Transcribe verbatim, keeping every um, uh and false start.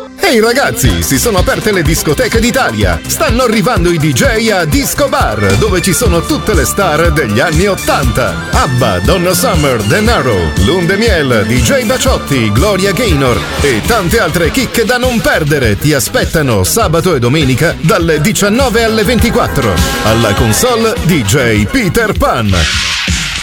Ehi ragazzi, si sono aperte le discoteche d'Italia. Stanno arrivando i D J a Disco Bar, dove ci sono tutte le star degli anni ottanta. ABBA, Donna Summer, Denaro, Lunde Miel, D J Baciotti, Gloria Gaynor e tante altre chicche da non perdere ti aspettano sabato e domenica dalle diciannove alle ventiquattro. Alla console D J Peter Pan.